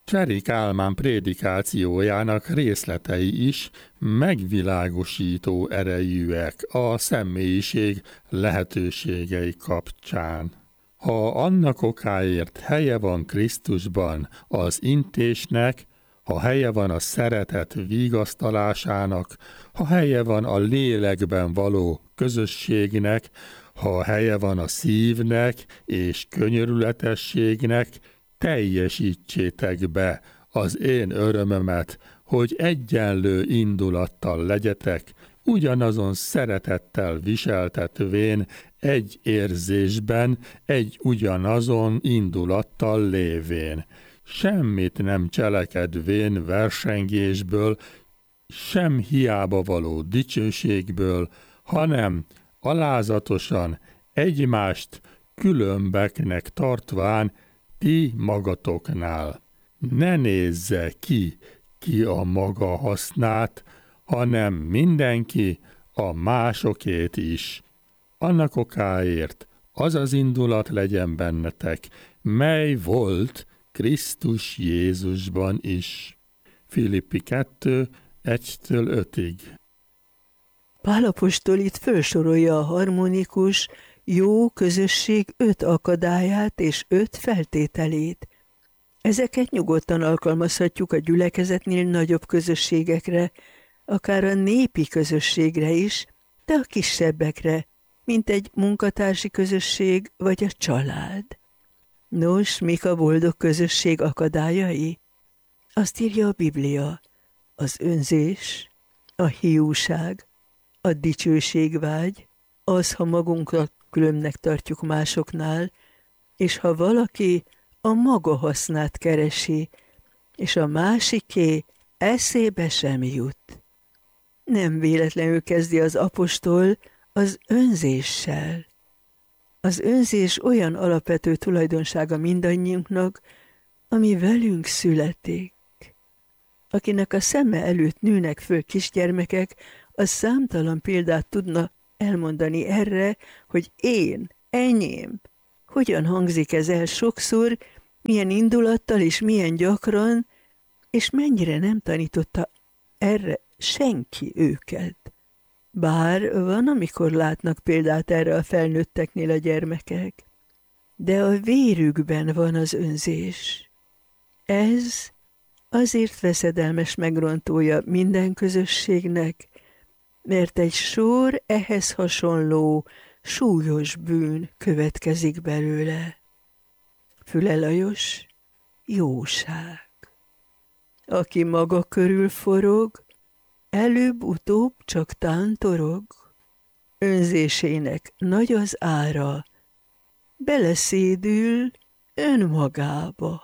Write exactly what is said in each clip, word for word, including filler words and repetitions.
Cseri Kálmán prédikációjának részletei is megvilágosító erejűek a személyiség lehetőségei kapcsán. Ha annak okáért helye van Krisztusban az intésnek, ha helye van a szeretet vigasztalásának, ha helye van a lélekben való közösségnek, ha helye van a szívnek és könyörületességnek, teljesítsétek be az én örömömet, hogy egyenlő indulattal legyetek, ugyanazon szeretettel viseltetvén, egy érzésben, egy ugyanazon indulattal lévén. Semmit nem cselekedvén versengésből, sem hiába való dicsőségből, hanem alázatosan egymást különbeknek tartván ti magatoknál. Ne nézze ki, ki a maga hasznát, hanem mindenki a másokét is. Annak okáért az az indulat legyen bennetek, mely volt Krisztus Jézusban is. Filippi kettő, egytől ötig. Pál apostol itt felsorolja a harmonikus, jó közösség öt akadályát és öt feltételét. Ezeket nyugodtan alkalmazhatjuk a gyülekezetnél nagyobb közösségekre, akár a népi közösségre is, de a kisebbekre, mint egy munkatársi közösség vagy a család. Nos, mik a boldog közösség akadályai? Azt írja a Biblia: az önzés, a hiúság, a dicsőségvágy, az, ha magunkat különbnek tartjuk másoknál, és ha valaki a maga hasznát keresi, és a másiké eszébe sem jut. Nem véletlenül kezdi az apostol az önzéssel. Az önzés olyan alapvető tulajdonsága mindannyiunknak, ami velünk születik. Akinek a szeme előtt nőnek föl kisgyermekek, az számtalan példát tudna elmondani erre, hogy én, enyém. Hogyan hangzik ez el sokszor, milyen indulattal és milyen gyakran, és mennyire nem tanította erre senki őket. Bár van, amikor látnak példát erre a felnőtteknél a gyermekek, de a vérükben van az önzés. Ez azért veszedelmes megrontója minden közösségnek, mert egy sor ehhez hasonló, súlyos bűn következik belőle. Füle Lajos: jóság. Aki maga körül forog, előbb-utóbb csak tántorog. Önzésének nagy az ára, beleszédül önmagába.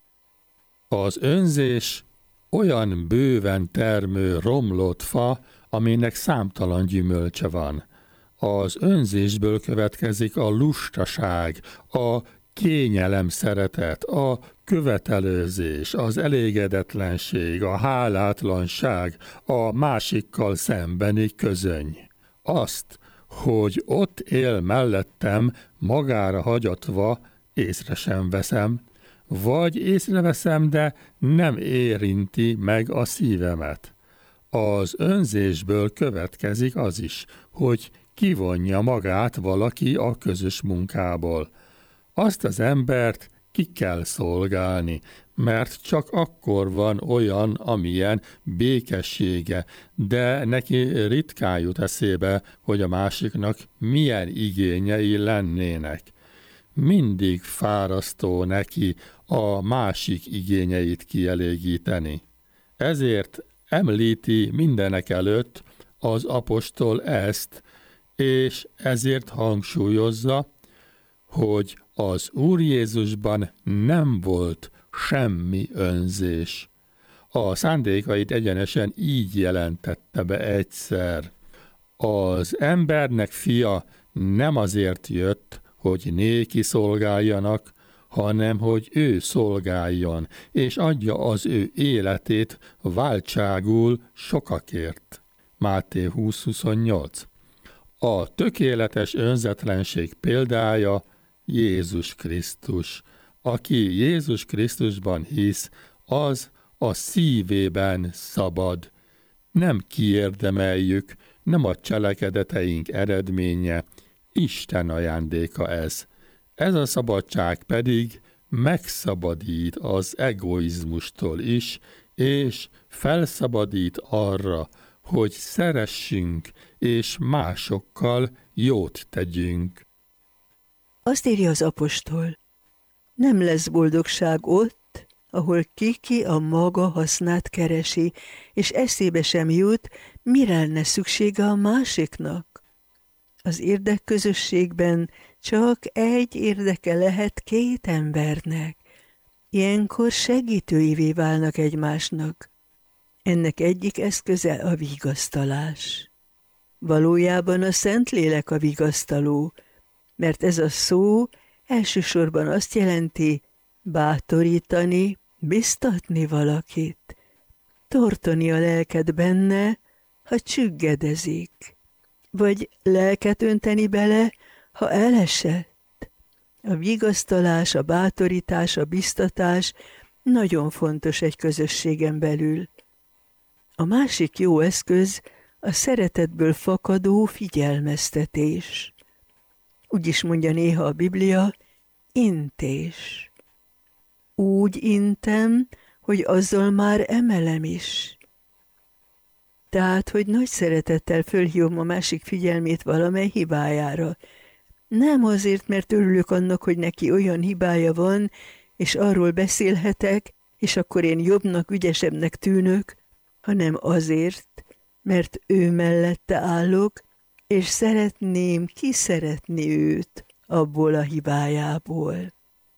Az önzés olyan bőven termő romlott fa, aminek számtalan gyümölcse van. Az önzésből következik a lustaság, a kényelem szeretet, a követelőzés, az elégedetlenség, a hálátlanság, a másikkal szembeni közöny. Azt, hogy ott él mellettem, magára hagyatva, észre sem veszem, vagy észreveszem, de nem érinti meg a szívemet. Az önzésből következik az is, hogy kivonja magát valaki a közös munkából. Azt az embert ki kell szolgálni, mert csak akkor van olyan, amilyen békessége, de neki ritkán jut eszébe, hogy a másiknak milyen igényei lennének. Mindig fárasztó neki a másik igényeit kielégíteni. Ezért említi mindenek előtt az apostol ezt, és ezért hangsúlyozza, hogy az Úr Jézusban nem volt semmi önzés. A szándékait egyenesen így jelentette be egyszer. Az embernek fia nem azért jött, hogy néki szolgáljanak, hanem hogy ő szolgáljon, és adja az ő életét váltságul sokakért. Máté húsz huszonnyolc. A tökéletes önzetlenség példája Jézus Krisztus. Aki Jézus Krisztusban hisz, az a szívében szabad. Nem kiérdemeljük, nem a cselekedeteink eredménye, Isten ajándéka ez. Ez a szabadság pedig megszabadít az egoizmustól is, és felszabadít arra, hogy szeressünk, és másokkal jót tegyünk. Azt írja az apostol, nem lesz boldogság ott, ahol kiki a maga hasznát keresi, és eszébe sem jut, mire lenne szüksége a másiknak. Az érdekközösségben csak egy érdeke lehet két embernek. Ilyenkor segítőivé válnak egymásnak. Ennek egyik eszköze a vigasztalás. Valójában a Szentlélek a vigasztaló, mert ez a szó elsősorban azt jelenti, bátorítani, biztatni valakit, tortani a lelket benne, ha csüggedezik, vagy lelket önteni bele, ha elesett. A vigasztalás, a bátorítás, a biztatás nagyon fontos egy közösségen belül. A másik jó eszköz a szeretetből fakadó figyelmeztetés. Úgy is mondja néha a Biblia, intés. Úgy intem, hogy azzal már emelem is. Tehát, hogy nagy szeretettel fölhívom a másik figyelmét valamely hibájára. Nem azért, mert örülök annak, hogy neki olyan hibája van, és arról beszélhetek, és akkor én jobbnak, ügyesebbnek tűnök, hanem azért, mert ő mellette állok, és szeretném kiszeretni őt abból a hibájából.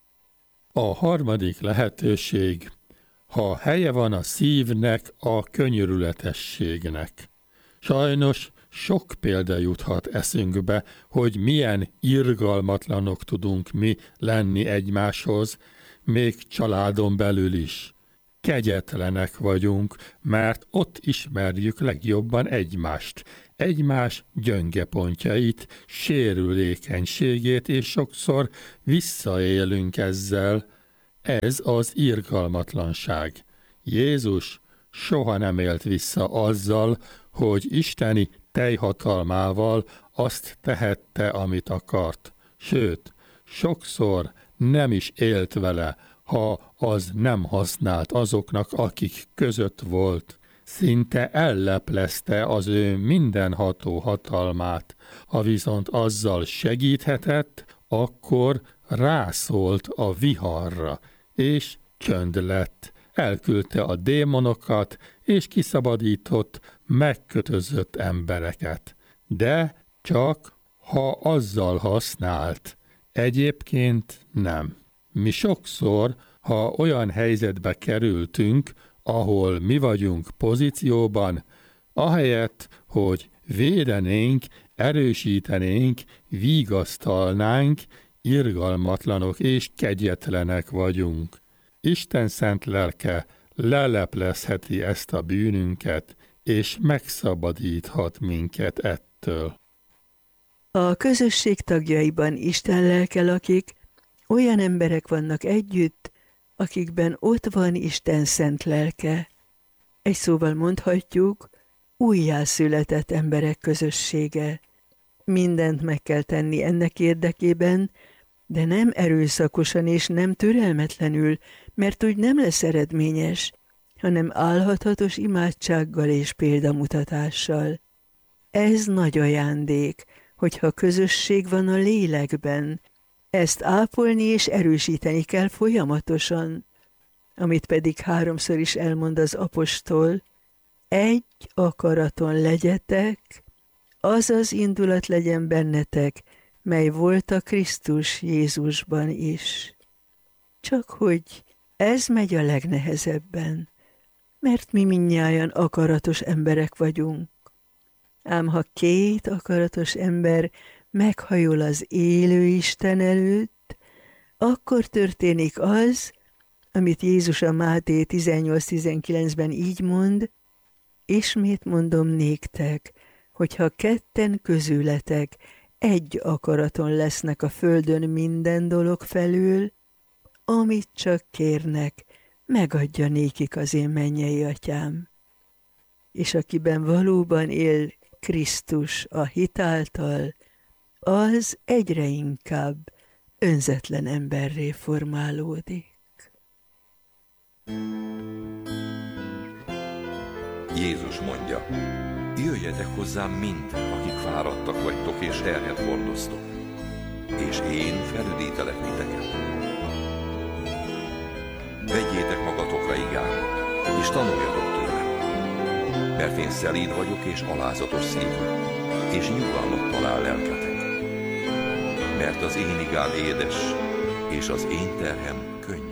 A harmadik lehetőség, ha helye van a szívnek, a könyörületességnek. Sajnos sok példa juthat eszünkbe, hogy milyen irgalmatlanok tudunk mi lenni egymáshoz, még családon belül is. Kegyetlenek vagyunk, mert ott ismerjük legjobban egymást, egymás gyönge pontjait, sérülékenységét, és sokszor visszaélünk ezzel. Ez az irgalmatlanság. Jézus soha nem élt vissza azzal, hogy isteni teljhatalmával azt tehette, amit akart. Sőt, sokszor nem is élt vele, ha az nem használt azoknak, akik között volt. Szinte elleplezte az ő mindenható hatalmát. Ha viszont azzal segíthetett, akkor rászólt a viharra, és csönd lett. Elküldte a démonokat, és kiszabadított megkötözött embereket. De csak, ha azzal használt. Egyébként nem. Mi sokszor, ha olyan helyzetbe kerültünk, ahol mi vagyunk pozícióban, ahelyett, hogy védenénk, erősítenénk, vigasztalnánk, irgalmatlanok és kegyetlenek vagyunk. Isten szent lelke leleplezheti ezt a bűnünket, és megszabadíthat minket ettől. A közösség tagjaiban Isten lelke lakik, olyan emberek vannak együtt, akikben ott van Isten szent lelke. Egy szóval mondhatjuk, újjászületett emberek közössége. Mindent meg kell tenni ennek érdekében, de nem erőszakosan és nem türelmetlenül, mert úgy nem lesz eredményes, hanem álhatatos imádsággal és példamutatással. Ez nagy ajándék, hogyha közösség van a lélekben. Ezt ápolni és erősíteni kell folyamatosan, amit pedig háromszor is elmond az apostol, egy akaraton legyetek, az az indulat legyen bennetek, mely volt a Krisztus Jézusban is. Csak hogy ez megy a legnehezebben, mert mi mindnyájan akaratos emberek vagyunk. Ám ha két akaratos ember meghajol az élő Isten előtt, akkor történik az, amit Jézus a Máté tizennyolc tizenkilencben így mond, ismét mondom néktek, hogyha ketten közületek egy akaraton lesznek a földön minden dolog felül, amit csak kérnek, megadja nékik az én mennyei atyám. És akiben valóban él Krisztus a hit által, az egyre inkább önzetlen emberré formálódik. Jézus mondja, jöjjetek hozzám mind, akik fáradtak vagytok és terhet hordoztok, és én felüdítelek titeket. Vegyétek magatokra igámat, és tanuljatok tőlem, mert én szelíd vagyok és alázatos szívű, és nyugalmat talál lelketek. Mert az én igám édes, és az én terhem könnyű.